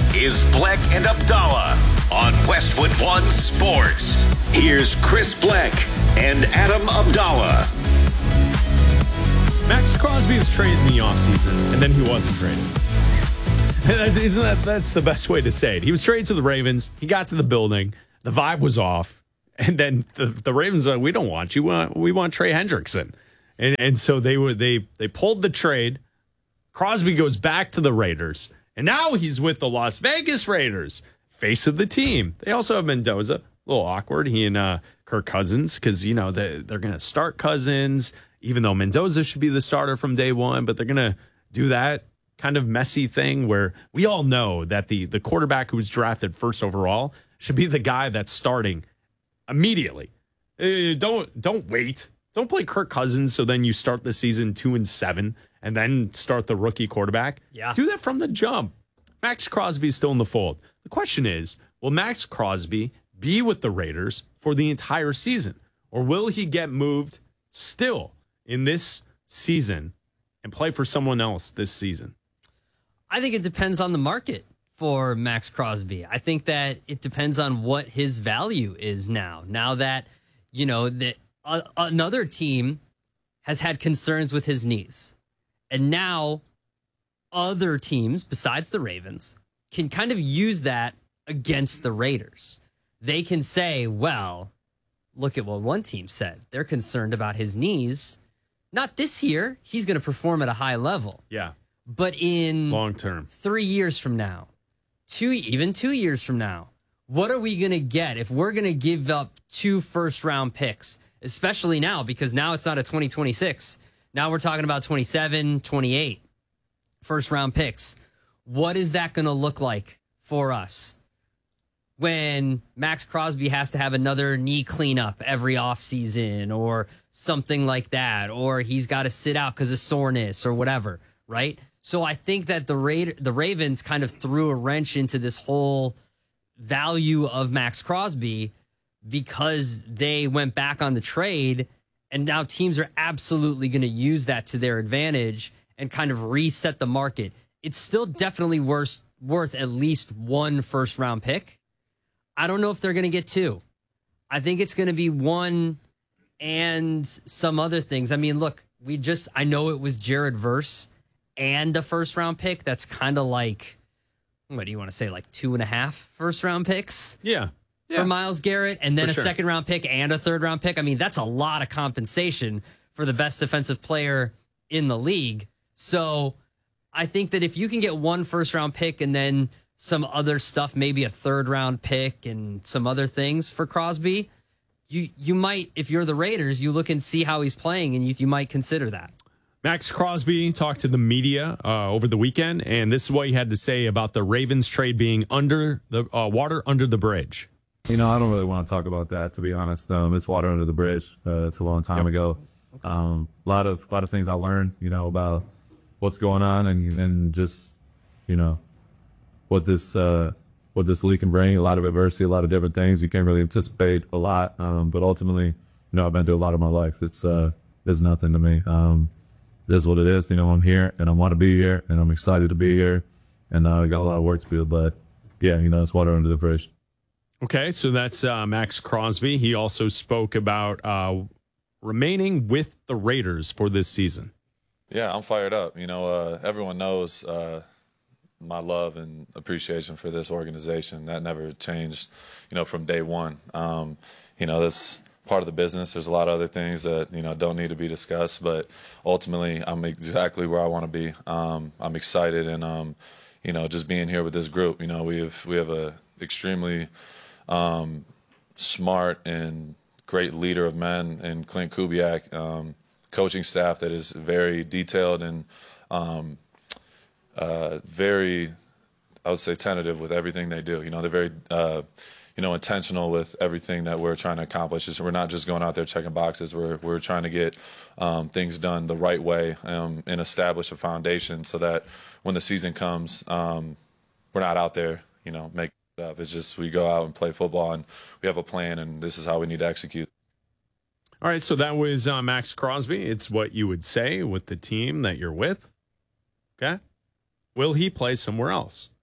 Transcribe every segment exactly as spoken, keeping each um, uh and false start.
is Bleck and Abdallah on Westwood One Sports. Here's Chris Bleck and Adam Abdallah. Max Crosby was traded in the offseason, and then he wasn't traded. Isn't that that's the best way to say it? He was traded to the Ravens. He got to the building. The vibe was off. And then the, the Ravens are like, we don't want you. We want, we want Trey Hendrickson. And and so they were they they pulled the trade. Crosby goes back to the Raiders. And now he's with the Las Vegas Raiders, face of the team. They also have Mendoza. A little awkward. He and uh, Kirk Cousins, because, you know, they, they're going to start Cousins, even though Mendoza should be the starter from day one. But they're going to do that kind of messy thing where we all know that the, the quarterback who was drafted first overall should be the guy that's starting immediately. Uh, don't don't wait. Don't play Kirk Cousins so then you start the season two and seven and then start the rookie quarterback. Yeah. Do that from the jump. Max Crosby is still in the fold. The question is, will Max Crosby be with the Raiders for the entire season? Or will he get moved still in this season and play for someone else this season? I think it depends on the market for Max Crosby. I think that it depends on what his value is now. Now that, you know, that uh, another team has had concerns with his knees. And now other teams besides the Ravens can kind of use that against the Raiders. They can say, well, look at what one team said. They're concerned about his knees. Not this year. He's going to perform at a high level. Yeah. But in long term, three years from now, two, even two years from now, what are we going to get if we're going to give up two first round picks, especially now, because now it's not a twenty twenty-six. Now we're talking about twenty-seven, twenty-eight first round picks. What is that going to look like for us when Max Crosby has to have another knee cleanup every offseason or something like that, or he's got to sit out because of soreness or whatever, right? So I think that the Ra- the Ravens kind of threw a wrench into this whole value of Max Crosby because they went back on the trade, and now teams are absolutely going to use that to their advantage and kind of reset the market. It's still definitely worth, worth at least one first round pick. I don't know if they're going to get two. I think it's going to be one and some other things. I mean, look, we just, I know it was Jared Verse and a first round pick. That's kind of like, what do you want to say, like two and a half first round picks? Yeah. yeah. For Myles Garrett, and then for a sure. second round pick and a third round pick. I mean, that's a lot of compensation for the best defensive player in the league. So I think that if you can get one first round pick and then some other stuff, maybe a third round pick and some other things for Crosby, you you might, if you're the Raiders, you look and see how he's playing, and you, you might consider that. Max Crosby talked to the media uh, over the weekend, and this is what he had to say about the Ravens trade being under the uh, water under the bridge. You know, I don't really want to talk about that, to be honest. Um, it's water under the bridge. Uh, it's a long time Yep. ago. Um, a lot of a lot of things I learned, you know, about what's going on and and just, you know, what this uh, what this league can bring. A lot of adversity, a lot of different things. You can't really anticipate a lot, um, but ultimately, you know, I've been through a lot of my life. It's uh, it's nothing to me. Um, it is what it is. You know, I'm here and I want to be here and I'm excited to be here, and uh, I got a lot of work to do. But yeah, you know, it's water under the bridge. Okay, so that's uh, Max Crosby. He also spoke about uh, remaining with the Raiders for this season. Yeah, I'm fired up. You know, uh, everyone knows uh, my love and appreciation for this organization. That never changed, you know, from day one. Um, you know, that's part of the business. There's a lot of other things that, you know, don't need to be discussed, but ultimately I'm exactly where I want to be. Um, I'm excited and, um, you know, just being here with this group. You know, we have, we have a extremely um, smart and great leader of men in Clint Kubiak, um, coaching staff that is very detailed and um, uh, very, I would say, tentative with everything they do. You know, they're very, uh, you know, intentional with everything that we're trying to accomplish. Is we're not just going out there checking boxes. We're we're trying to get um, things done the right way um, and establish a foundation so that when the season comes, um, we're not out there, you know, making it up. It's just we go out and play football, and we have a plan, and this is how we need to execute. All right, so that was uh, Max Crosby. It's what you would say with the team that you're with. Okay? Will he play somewhere else?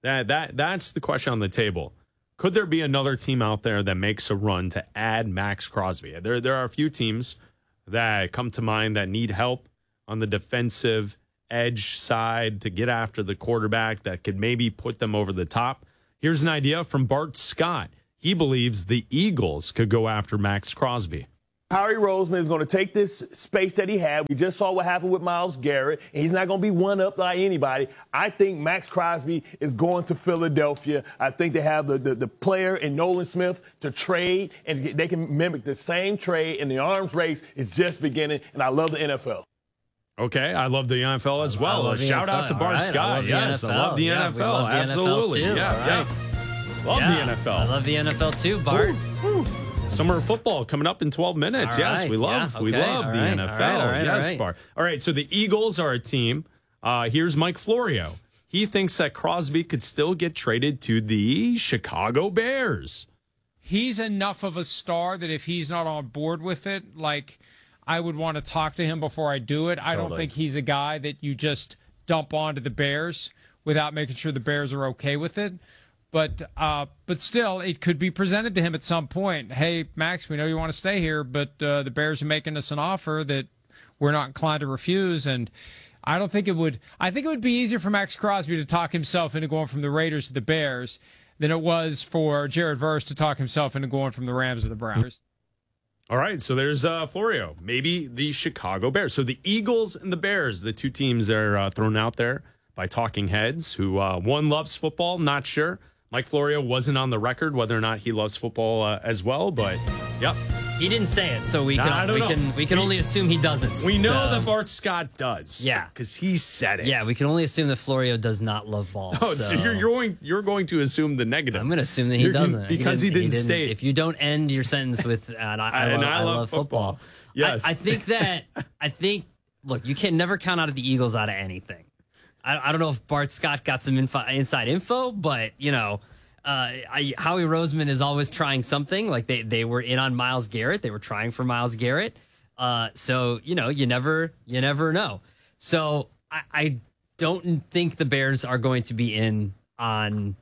That that that's the question on the table. Could there be another team out there that makes a run to add Max Crosby? There there are a few teams that come to mind that need help on the defensive edge side to get after the quarterback that could maybe put them over the top. Here's an idea from Bart Scott. He believes the Eagles could go after Max Crosby. Howie Roseman is going to take this space that he had. We just saw what happened with Myles Garrett, and he's not going to be one-up by anybody. I think Max Crosby is going to Philadelphia. I think they have the, the, the player in Nolan Smith to trade, and they can mimic the same trade, and the arms race is just beginning, and I love the N F L. Okay, I love the N F L as well. A shout N F L. out to Bart right, Scott. I Yes, I love the yeah, N F L. love the Absolutely. N F L too. Yeah, All yeah. right. Love Yeah, the N F L. I love the N F L too, Bart. Woo, woo. Summer football coming up in twelve minutes. All yes, right, we love yeah, we okay, love all the right, N F L. all right, all right, yes, all right. Bart. All right, so the Eagles are a team. Uh, here's Mike Florio. He thinks that Crosby could still get traded to the Chicago Bears. He's enough of a star that if he's not on board with it, like, I would want to talk to him before I do it. I don't Totally. think he's a guy that you just dump onto the Bears without making sure the Bears are okay with it. But uh, but still, it could be presented to him at some point. Hey, Max, we know you want to stay here, but uh, the Bears are making us an offer that we're not inclined to refuse. And I don't think it would. I think it would be easier for Max Crosby to talk himself into going from the Raiders to the Bears than it was for Jared Verse to talk himself into going from the Rams to the Browns. All right, so there's uh, Florio. Maybe the Chicago Bears. So the Eagles and the Bears, the two teams that are uh, thrown out there by talking heads who uh, one loves football, not sure. Mike Florio wasn't on the record whether or not he loves football uh, as well, but yep. He didn't say it, so we Nah, I can don't we know. can we can We- only assume he doesn't. We know So, that Bart Scott does. Yeah. Because he said it. Yeah, we can only assume that Florio does not love ball. Oh, so, you're, you're going you're going to assume the negative. I'm going to assume that he You're- doesn't because he didn't, state. If you don't end your sentence with "and I, I, And love, I I love love football," football. Yes. I, I think that I think look, you can never count out of the Eagles out of anything. I, I don't know if Bart Scott got some info, inside info, but you know. Uh, I, Howie Roseman is always trying something. Like they, they were in on Myles Garrett. They were trying for Myles Garrett. Uh, so you know, you never, you never know. So I, I don't think the Bears are going to be in on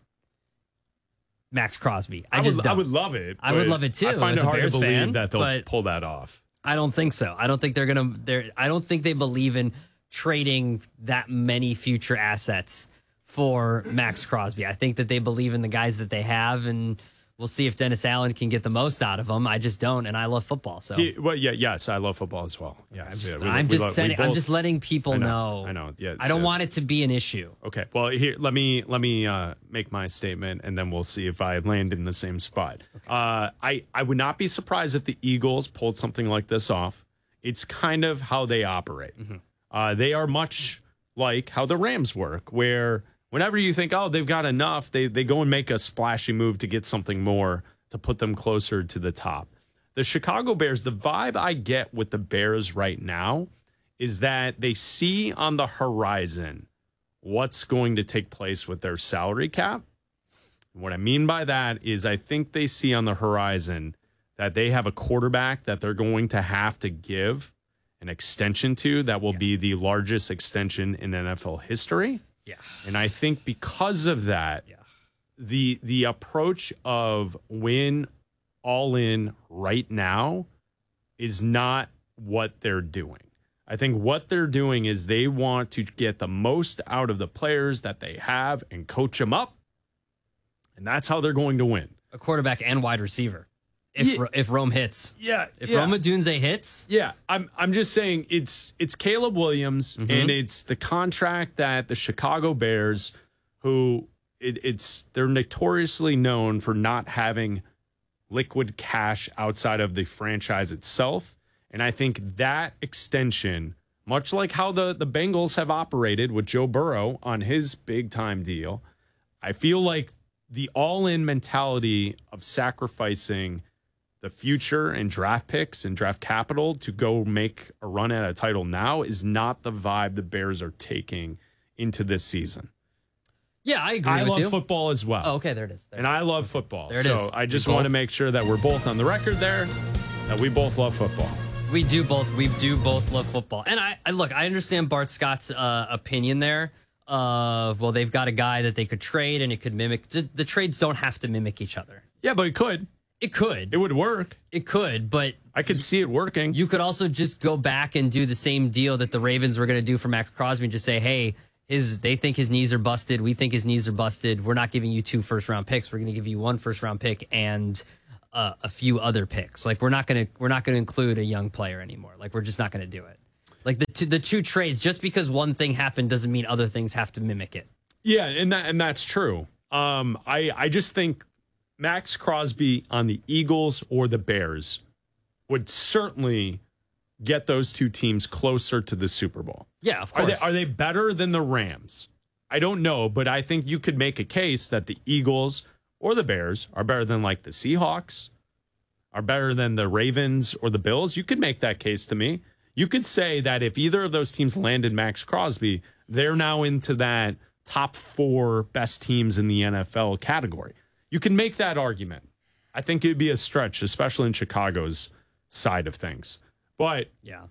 Max Crosby. I, I just would, don't. I would love it. I would but love it too, I find as it a hard Bears to believe fan, that they'll but- pull that off. I don't think so. I don't think they're gonna. They're. I don't think they believe in trading that many future assets for Max Crosby. I think that they believe in the guys that they have, and we'll see if Dennis Allen can get the most out of them. I just don't, and I love football. So He, well, yeah, yes, I love football as well. Yes, I'm just, yeah, we- I'm we just love- we sending, I'm both- just letting people I know, know. I know, yeah, I don't so- want it to be an issue. Okay, well, here let me let me uh, make my statement, and then we'll see if I land in the same spot. Uh, I I would not be surprised if the Eagles pulled something like this off. It's kind of how they operate. Mm-hmm. Uh, they are much like how the Rams work, where whenever you think, oh, they've got enough, they they go and make a splashy move to get something more to put them closer to the top. The Chicago Bears, the vibe I get with the Bears right now is that they see on the horizon what's going to take place with their salary cap. What I mean by that is I think they see on the horizon that they have a quarterback that they're going to have to give an extension to that will be the largest extension in N F L history. Yeah. And I think because of that, Yeah. the the approach of win all in right now is not what they're doing. I think what they're doing is they want to get the most out of the players that they have and coach them up. And that's how they're going to win. A quarterback and wide receiver. If Yeah. if Rome hits, Yeah. if yeah. Rome Odunze hits, Yeah, I'm I'm just saying it's it's Caleb Williams and it's the contract that the Chicago Bears, who it, it's they're notoriously known for not having liquid cash outside of the franchise itself. And I think that extension, much like how the, the Bengals have operated with Joe Burrow on his big time deal, I feel like the all-in mentality of sacrificing the future and draft picks and draft capital to go make a run at a title now is not the vibe the Bears are taking into this season. yeah, I agree I with love you. football as well. Oh, okay, there it is. There And it is. I love football. There it so is. I just We want to both- make sure that we're both on the record there, that we both love football. We do both. We do both love football, and I, I look. I understand Bart Scott's uh, opinion there of, well, they've got a guy that they could trade and it could mimic. The, the trades don't have to mimic each other. Yeah, but it could. It could. It would work. It could, but I could see it working. You could also just go back and do the same deal that the Ravens were going to do for Max Crosby and just say, hey, his they think his knees are busted. We think his knees are busted. We're not giving you two first-round picks. We're going to give you one first-round pick and uh, a few other picks. Like, we're not going to we're not going to include a young player anymore. Like, we're just not going to do it. Like, the two, the two trades, just because one thing happened doesn't mean other things have to mimic it. Yeah, and that and that's true. Um, I I just think Max Crosby on the Eagles or the Bears would certainly get those two teams closer to the Super Bowl. Yeah, of Are course. they, are they better than the Rams? I don't know, but I think you could make a case that the Eagles or the Bears are better than like the Seahawks, are better than the Ravens or the Bills. You could make that case to me. You could say that if either of those teams landed Max Crosby, they're now into that top four best teams in the N F L category. You can make that argument. I think it'd be a stretch, especially in Chicago's side of things. But yeah,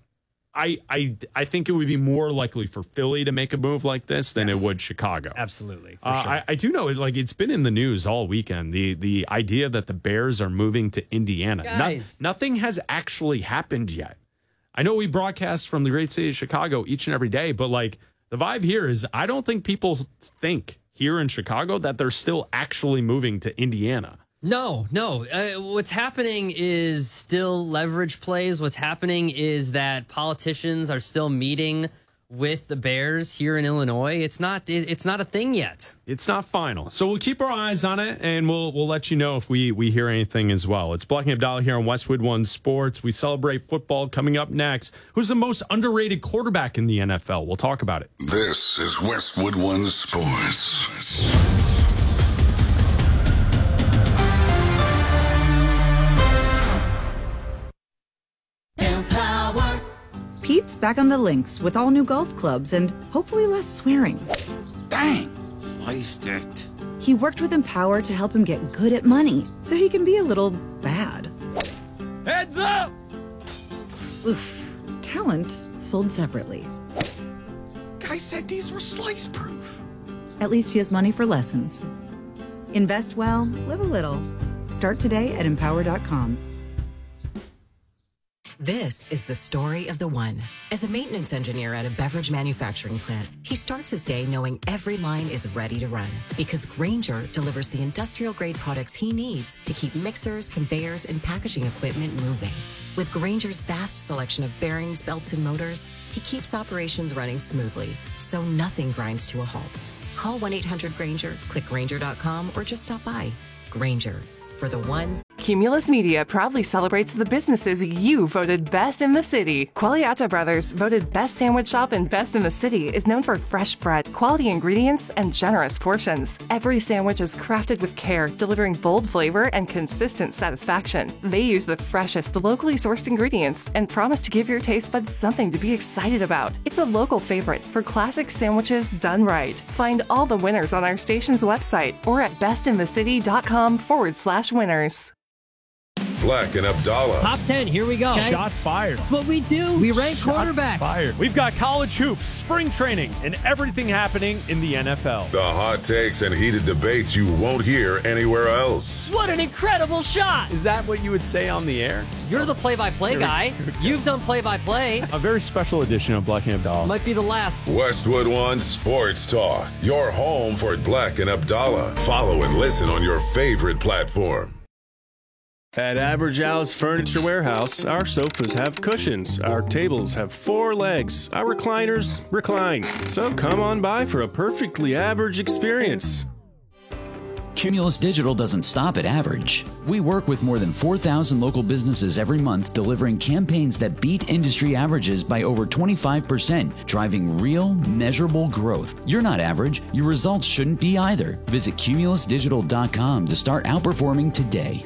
I I I think it would be more likely for Philly to make a move like this than Yes. it would Chicago. Absolutely. For Uh, sure. I, I do know, like, it's been in the news all weekend. The the idea that the Bears are moving to Indiana. No- Guys. nothing has actually happened yet. I know we broadcast from the great city of Chicago each and every day, but like the vibe here is I don't think people think here in Chicago that they're still actually moving to Indiana. No, no. Uh, what's happening is still leverage plays. What's happening is that politicians are still meeting with the Bears here in Illinois. It's not. It, it's not a thing yet. It's not final. So we'll keep our eyes on it, and we'll we'll let you know if we, we hear anything as well. It's Black and Abdallah here on Westwood One Sports. We celebrate football. Coming up next, who's the most underrated quarterback in the N F L? We'll talk about it. This is Westwood One Sports. Pete's back on the links with all new golf clubs and hopefully less swearing. Bang! Sliced it. He worked with Empower to help him get good at money so he can be a little bad. Heads up! Oof. Talent sold separately. Guy said these were slice proof. At least he has money for lessons. Invest well, live a little. Start today at empower dot com. This is the story of the one. As a maintenance engineer at a beverage manufacturing plant, he starts his day knowing every line is ready to run because Grainger delivers the industrial-grade products he needs to keep mixers, conveyors, and packaging equipment moving. With Grainger's vast selection of bearings, belts, and motors, he keeps operations running smoothly, so nothing grinds to a halt. Call one eight hundred Grainger, click Grainger dot com, or just stop by. Grainger, for the ones. Cumulus Media proudly celebrates the businesses you voted best in the city. Qualiata Brothers, voted best sandwich shop and best in the city, is known for fresh bread, quality ingredients, and generous portions. Every sandwich is crafted with care, delivering bold flavor and consistent satisfaction. They use the freshest, locally sourced ingredients and promise to give your taste buds something to be excited about. It's a local favorite for classic sandwiches done right. Find all the winners on our station's website or at bestinthecity.com forward slash winners. Black and Abdallah. Top ten, here we go. Okay? Shots fired. That's what we do. We rank Shots quarterbacks. fired. We've got college hoops, spring training, and everything happening in the N F L. The hot takes and heated debates you won't hear anywhere else. What an incredible shot. Is that what you would say on the air? You're the play-by-play guy. You've done play-by-play. A very special edition of Black and Abdallah. Might be the last. Westwood One Sports Talk, your home for Black and Abdallah. Follow and listen on your favorite platform. At Average Al's Furniture Warehouse, our sofas have cushions, our tables have four legs, our recliners recline. So come on by for a perfectly average experience. Cumulus Digital doesn't stop at average. We work with more than four thousand local businesses every month, delivering campaigns that beat industry averages by over twenty-five percent, driving real, measurable growth. You're not average. Your results shouldn't be either. Visit cumulus digital dot com to start outperforming today.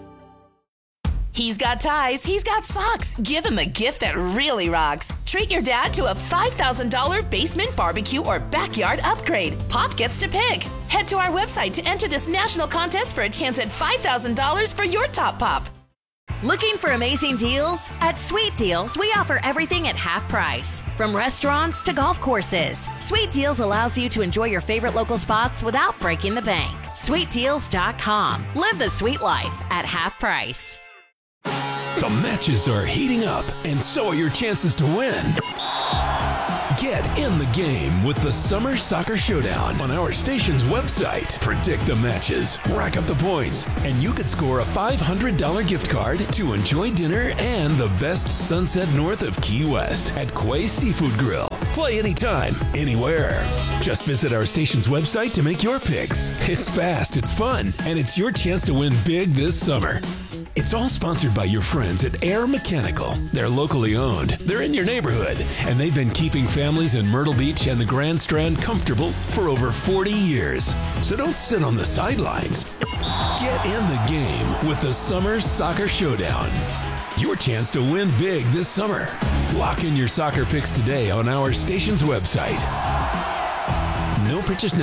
He's got ties, he's got socks. Give him a gift that really rocks. Treat your dad to a five thousand dollars basement, barbecue, or backyard upgrade. Pop gets to pick. Head to our website to enter this national contest for a chance at five thousand dollars for your top pop. Looking for amazing deals? At Sweet Deals, we offer everything at half price. From restaurants to golf courses, Sweet Deals allows you to enjoy your favorite local spots without breaking the bank. sweet deals dot com. Live the sweet life at half price. The matches are heating up, and so are your chances to win. Get in the game with the Summer Soccer Showdown on our station's website. Predict the matches, rack up the points, and you could score a five hundred dollars gift card to enjoy dinner and the best sunset north of Key West at Quay Seafood Grill. Play anytime, anywhere. Just visit our station's website to make your picks. It's fast, it's fun, and it's your chance to win big this summer. It's all sponsored by your friends at Air Mechanical. They're locally owned, they're in your neighborhood, and they've been keeping families in Myrtle Beach and the Grand Strand comfortable for over forty years. So don't sit on the sidelines. Get in the game with the Summer Soccer Showdown. Your chance to win big this summer. Lock in your soccer picks today on our station's website. No purchase